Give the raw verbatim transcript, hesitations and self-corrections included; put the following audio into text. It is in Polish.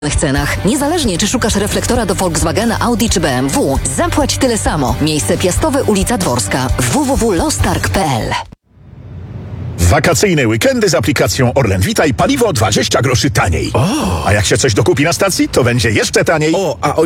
cenach. Niezależnie czy szukasz reflektora do Volkswagena, Audi czy B M W, zapłać tyle samo. Miejsce Piastowe, ulica Dworska. w w w kropka lostarg kropka p l. Wakacyjne weekendy z aplikacją Orlen Witaj, paliwo dwadzieścia groszy taniej. O. A jak się coś dokupi na stacji, to będzie jeszcze taniej. O, a o